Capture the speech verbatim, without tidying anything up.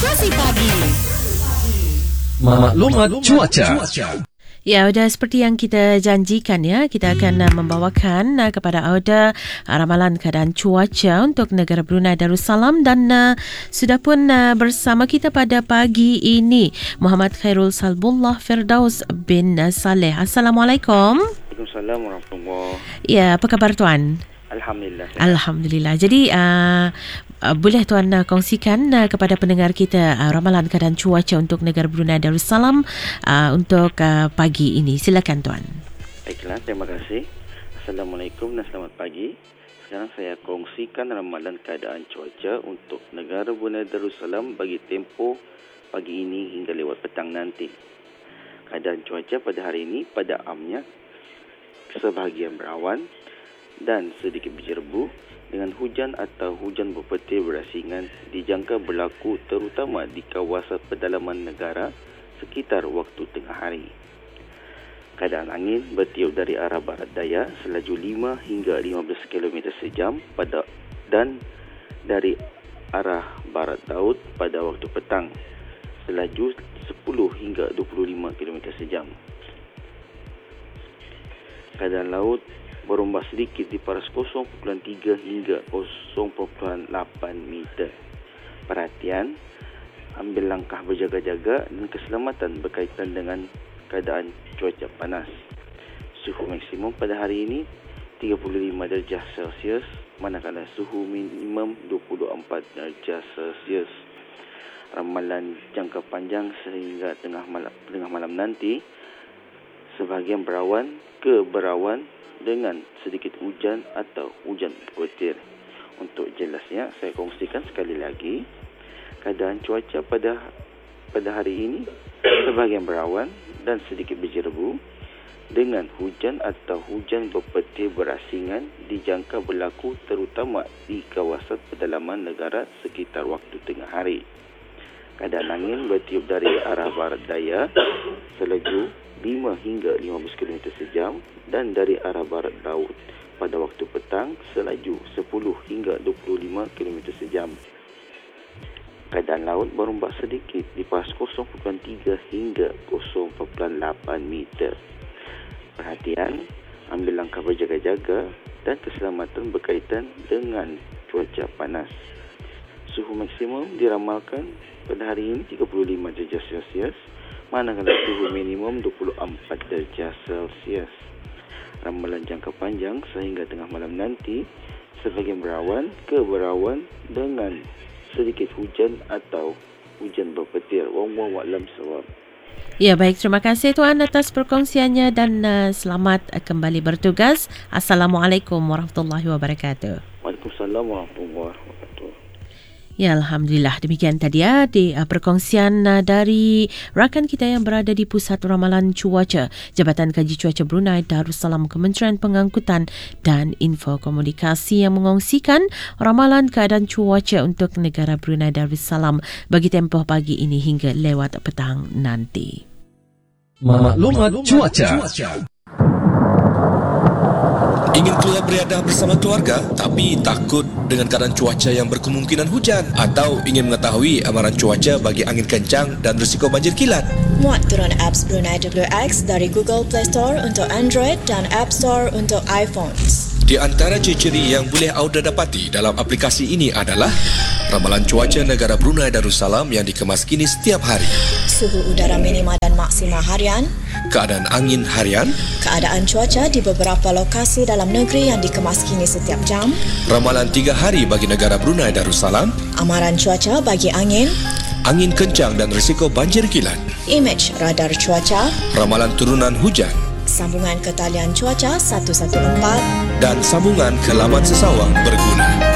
Frekuensi Pagi. Maklumat cuaca. Ya, sudah seperti yang kita janjikan ya, kita akan uh, membawakan uh, kepada anda uh, ramalan keadaan cuaca untuk negara Brunei Darussalam dan uh, sudah pun uh, bersama kita pada pagi ini Muhammad Khairul Salbullah Firdaus bin uh, Saleh. Assalamualaikum. Waalaikumsalam warahmatullahi. Ya, apa khabar tuan? Alhamdulillah. Alhamdulillah. Jadi uh, uh, boleh tuan uh, kongsikan uh, kepada pendengar kita uh, ramalan keadaan cuaca untuk negara Brunei Darussalam uh, untuk uh, pagi ini. Silakan tuan. Baiklah, terima kasih. Assalamualaikum dan selamat pagi. Sekarang saya kongsikan ramalan keadaan cuaca untuk negara Brunei Darussalam bagi tempoh pagi ini hingga lewat petang nanti. Keadaan cuaca pada hari ini pada amnya sebahagian berawan dan sedikit berjerbu dengan hujan atau hujan berpetir berasingan dijangka berlaku terutama di kawasan pedalaman negara sekitar waktu tengah hari. Keadaan angin bertiup dari arah barat daya selaju lima hingga lima belas kilometer sejam pada dan dari arah barat laut pada waktu petang selaju sepuluh hingga dua puluh lima kilometer sejam. Keadaan laut berombak sedikit di paras kosong perpuluhan tiga hingga kosong perpuluhan lapan meter. Perhatian, ambil langkah berjaga-jaga dan keselamatan berkaitan dengan keadaan cuaca panas. Suhu maksimum pada hari ini tiga puluh lima darjah Celsius, manakala suhu minimum dua puluh empat darjah Celsius. Ramalan jangka panjang sehingga tengah malam, tengah malam nanti, sebahagian berawan ke berawan dengan sedikit hujan atau hujan petir. Untuk jelasnya, saya kongsikan sekali lagi. Keadaan cuaca pada pada hari ini sebahagian berawan dan sedikit berjerbu dengan hujan atau hujan berpetir berasingan dijangka berlaku terutama di kawasan pedalaman negara sekitar waktu tengah hari. Keadaan angin bertiup dari arah barat daya selaju lima hingga lima belas kilometer sejam dan dari arah barat laut pada waktu petang selaju sepuluh hingga dua puluh lima kilometer sejam. Keadaan laut berombak sedikit di paras kosong perpuluhan tiga hingga kosong perpuluhan lapan meter. Perhatian, ambil langkah berjaga-jaga dan keselamatan berkaitan dengan cuaca panas. Suhu maksimum diramalkan pada hari ini tiga puluh lima darjah Celsius, manakala suhu minimum dua puluh empat darjah Celsius. Ramalan jangka panjang sehingga tengah malam nanti, sebahagian berawan ke berawan dengan sedikit hujan atau hujan berpetir. Wallahu a'lam bissawab. Ya, baik, terima kasih tuan atas perkongsiannya dan uh, selamat uh, kembali bertugas. Assalamualaikum warahmatullahi wabarakatuh. Waalaikumsalam warahmatullahi wabarakatuh. Ya, Alhamdulillah. Demikian tadi ya di uh, perkongsian uh, dari rakan kita yang berada di Pusat Ramalan Cuaca Jabatan Kaji Cuaca Brunei Darussalam Kementerian Pengangkutan dan Info Komunikasi yang mengongsikan ramalan keadaan cuaca untuk negara Brunei Darussalam bagi tempoh pagi ini hingga lewat petang nanti. Maklumat cuaca. Ingin keluar beriadah bersama keluarga tapi takut dengan keadaan cuaca yang berkemungkinan hujan, atau ingin mengetahui amaran cuaca bagi angin kencang dan risiko banjir kilat? Muat turun apps Brunei W X dari Google Play Store untuk Android dan App Store untuk iPhones. Di antara ciri-ciri yang boleh anda dapati dalam aplikasi ini adalah ramalan cuaca negara Brunei Darussalam yang dikemas kini setiap hari, suhu udara minima dan maksima harian, keadaan angin harian, keadaan cuaca di beberapa lokasi dalam negeri yang dikemas kini setiap jam, ramalan tiga hari bagi negara Brunei Darussalam, amaran cuaca bagi angin, angin kencang dan risiko banjir kilat, imej radar cuaca, ramalan turunan hujan, sambungan ke talian cuaca satu satu empat dan sambungan ke laman sesawang berguna.